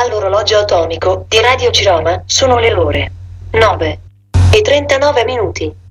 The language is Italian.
All'orologio atomico di Radio Ciroma sono le ore 9:39.